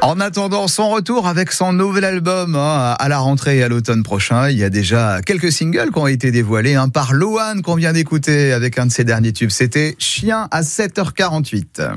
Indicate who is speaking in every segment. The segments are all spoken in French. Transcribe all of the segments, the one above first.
Speaker 1: En attendant son retour avec son nouvel album à la rentrée et à l'automne prochain, il y a déjà quelques singles qui ont été dévoilés par Louane qu'on vient d'écouter avec un de ses derniers tubes. C'était Chien à 7h48.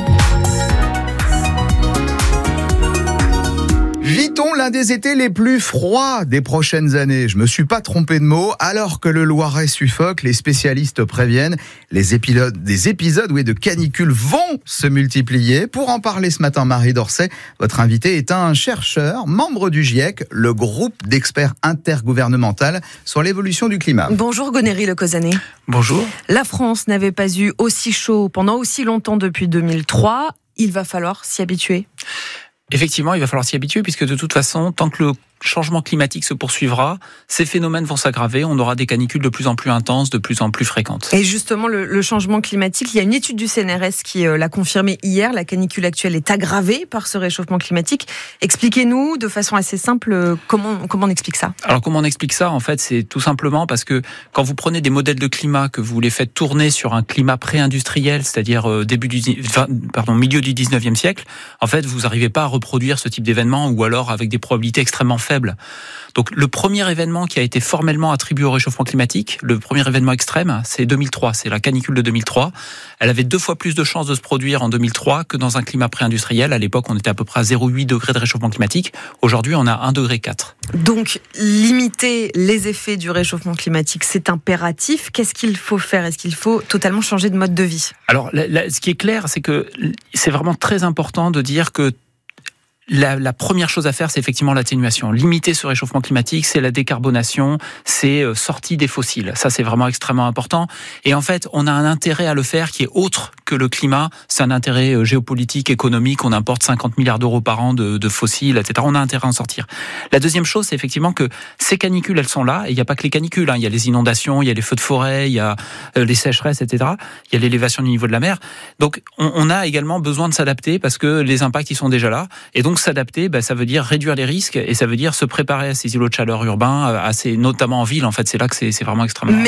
Speaker 1: Vit-on l'un des étés les plus froids des prochaines années ? Je me suis pas trompé de mot. Alors que le Loiret suffoque, les spécialistes préviennent, des épisodes de canicule vont se multiplier. Pour en parler ce matin, Marie Dorset, votre invité est un chercheur, membre du GIEC, le groupe d'experts intergouvernemental sur l'évolution du climat.
Speaker 2: Bonjour Gonéry Le Causanet.
Speaker 3: Bonjour.
Speaker 2: La France n'avait pas eu aussi chaud pendant aussi longtemps depuis 2003. Il va falloir s'y habituer.
Speaker 3: Effectivement, il va falloir s'y habituer puisque de toute façon, tant que le changement climatique se poursuivra, ces phénomènes vont s'aggraver, on aura des canicules de plus en plus intenses, de plus en plus fréquentes.
Speaker 2: Et justement, le changement climatique, il y a une étude du CNRS qui l'a confirmé hier, la canicule actuelle est aggravée par ce réchauffement climatique. Expliquez-nous de façon assez simple comment on explique ça.
Speaker 3: Alors comment on explique ça ? En fait, c'est tout simplement parce que quand vous prenez des modèles de climat, que vous les faites tourner sur un climat pré-industriel, c'est-à-dire milieu du 19e siècle, en fait, vous n'arrivez pas à reproduire ce type d'événement ou alors avec des probabilités extrêmement faibles. Donc le premier événement qui a été formellement attribué au réchauffement climatique, le premier événement extrême, c'est 2003, c'est la canicule de 2003. Elle avait 2 fois plus de chances de se produire en 2003 que dans un climat pré-industriel. À l'époque, on était à peu près à 0,8 degrés de réchauffement climatique. Aujourd'hui, on a 1,4 degré.
Speaker 2: Donc limiter les effets du réchauffement climatique, c'est impératif. Qu'est-ce qu'il faut faire ? Est-ce qu'il faut totalement changer de mode de vie ?
Speaker 3: Alors ce qui est clair, c'est que c'est vraiment très important de dire que la première chose à faire, c'est effectivement l'atténuation. Limiter ce réchauffement climatique, c'est la décarbonation, c'est sortie des fossiles. Ça, c'est vraiment extrêmement important. Et en fait, on a un intérêt à le faire qui est autre que le climat. C'est un intérêt géopolitique, économique. On importe 50 milliards d'euros par an de fossiles, etc. On a intérêt à en sortir. La deuxième chose, c'est effectivement que ces canicules, elles sont là. Et il n'y a pas que les canicules. Il y a les inondations, il y a les feux de forêt, il y a les sécheresses, etc. Il y a l'élévation du niveau de la mer. Donc, on a également besoin de s'adapter parce que les impacts, ils sont déjà là. Et donc, s'adapter, ça veut dire réduire les risques et ça veut dire se préparer à ces îlots de chaleur urbains, notamment en ville. En fait, c'est là que c'est vraiment extrêmement